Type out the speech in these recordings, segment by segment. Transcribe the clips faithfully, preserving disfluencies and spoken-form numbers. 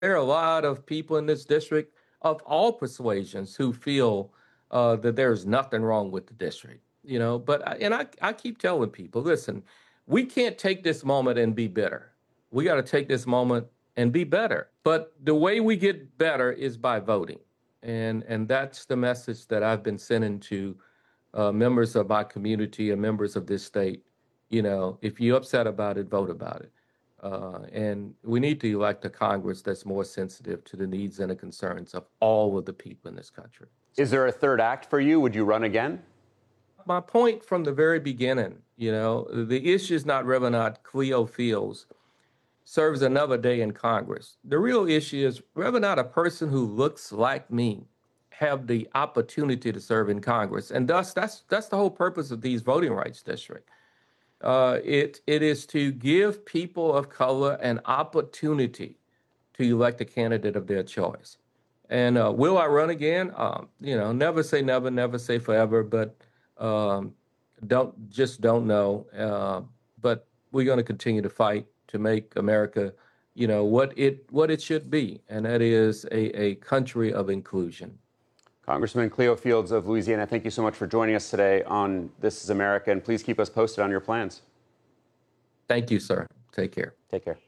There are a lot of people in this district of all persuasions who feel uh, that there's nothing wrong with the district, you know. But I, and I, I keep telling people, listen, we can't take this moment and be bitter. We got to take this moment and be better. But the way we get better is by voting, and and that's the message that I've been sending to uh, members of my community and members of this state. You know, if you're upset about it, vote about it. Uh, and we need to elect a Congress that's more sensitive to the needs and the concerns of all of the people in this country. Is there a third act for you? Would you run again? My point from the very beginning, you know, the issue is not whether or not Cleo Fields serves another day in Congress. The real issue is whether or not a person who looks like me have the opportunity to serve in Congress. And thus, that's that's the whole purpose of these voting rights districts. Uh, it it is to give people of color an opportunity to elect a candidate of their choice. And uh, will I run again? Um, you know, never say never, never say forever, but um, don't just don't know. Uh, but we're going to continue to fight to make America, you know, what it what it should be, and that is a, a country of inclusion. Congressman Cleo Fields of Louisiana, thank you so much for joining us today on This is America, and please keep us posted on your plans. Thank you, sir. Take care. Take care.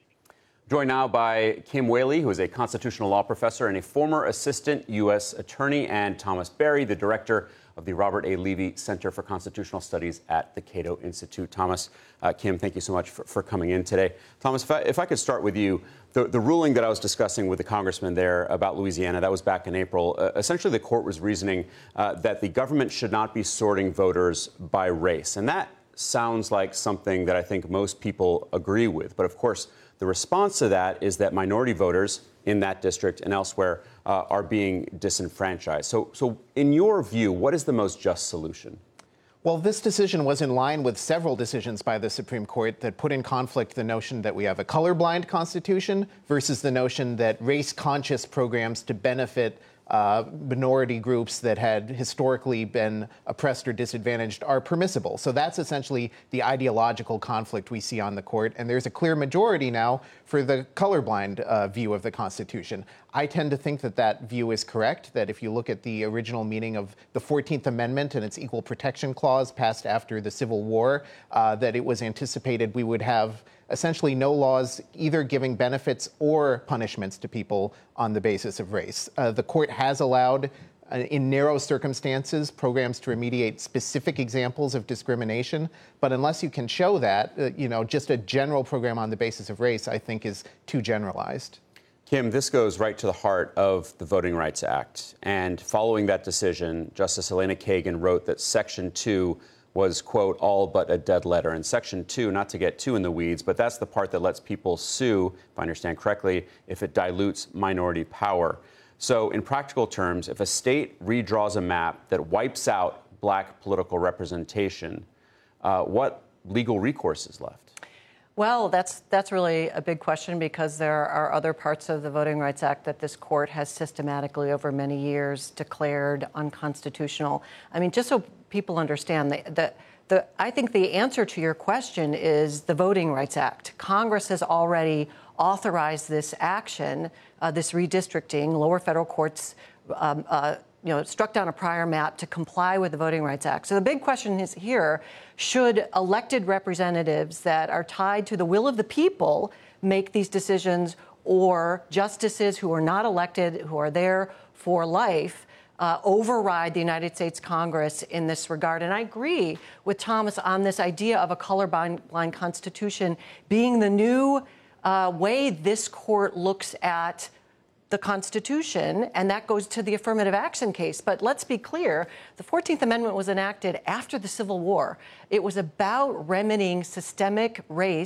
Joined now by Kim Whaley, who is a constitutional law professor and a former assistant U S attorney, and Thomas Berry, the director of the Robert A. Levy Center for Constitutional Studies at the Cato Institute. Thomas, uh, Kim, thank you so much for, for coming in today. Thomas, if I, if I could start with you, the, the ruling that I was discussing with the congressman there about Louisiana, that was back in April. Uh, essentially, the court was reasoning uh, that the government should not be sorting voters by race. And that sounds like something that I think most people agree with. But of course, the response to that is that minority voters in that district and elsewhere uh, are being disenfranchised. So, so in your view, what is the most just solution? Well, this decision was in line with several decisions by the Supreme Court that put in conflict the notion that we have a colorblind constitution versus the notion that race-conscious programs to benefit Uh, minority groups that had historically been oppressed or disadvantaged are permissible. So that's essentially the ideological conflict we see on the court. And there's a clear majority now for the colorblind uh, view of the Constitution. I tend to think that that view is correct, that if you look at the original meaning of the fourteenth Amendment and its Equal Protection Clause passed after the Civil War, uh, that it was anticipated we would have essentially no laws either giving benefits or punishments to people on the basis of race. Uh, the court has allowed, uh, in narrow circumstances, programs to remediate specific examples of discrimination. But unless you can show that, uh, you know, just a general program on the basis of race, I think, is too generalized. Kim, this goes right to the heart of the Voting Rights Act. And following that decision, Justice Elena Kagan wrote that Section two was, quote, all but a dead letter. And Section two, not to get too in the weeds, but that's the part that lets people sue, if I understand correctly, if it dilutes minority power. So in practical terms, if a state redraws a map that wipes out black political representation, uh, what legal recourse is left? Well, that's that's really a big question, because there are other parts of the Voting Rights Act that this court has systematically over many years declared unconstitutional. I mean, just so people understand, the, the, the, I think the answer to your question is the Voting Rights Act. Congress has already authorized this action, uh, this redistricting. Lower federal courts um, uh, you know, struck down a prior map to comply with the Voting Rights Act. So the big question is here, should elected representatives that are tied to the will of the people make these decisions, or justices who are not elected, who are there for life, uh, override the United States Congress in this regard? And I agree with Thomas on this idea of a colorblind constitution being the new uh, way this court looks at the Constitution, and that goes to the affirmative action case. But let's be clear, the fourteenth Amendment was enacted after the Civil War. It was about remedying systemic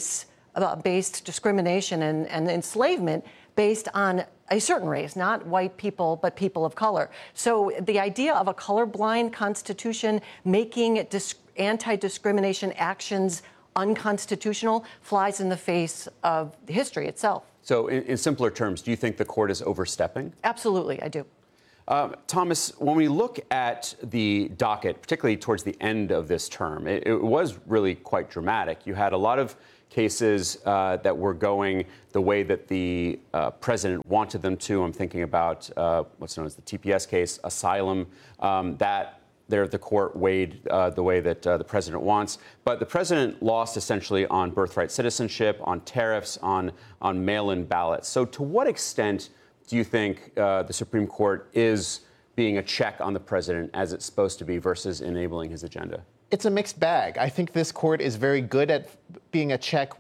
race-based discrimination and, and enslavement based on a certain race, not white people, but people of color. So the idea of a colorblind Constitution making dis- anti-discrimination actions unconstitutional flies in the face of history itself. So in, in simpler terms, do you think the court is overstepping? Absolutely, I do. Um, Thomas, when we look at the docket, particularly towards the end of this term, it, it was really quite dramatic. You had a lot of cases uh, that were going the way that the uh, president wanted them to. I'm thinking about uh, what's known as the T P S case, asylum, um, that there the court weighed uh, the way that uh, the president wants. But the president lost essentially on birthright citizenship, on tariffs, on, on mail-in ballots. So to what extent do you think uh, the Supreme Court is being a check on the president as it's supposed to be versus enabling his agenda? It's a mixed bag. I think this court is very good at being a check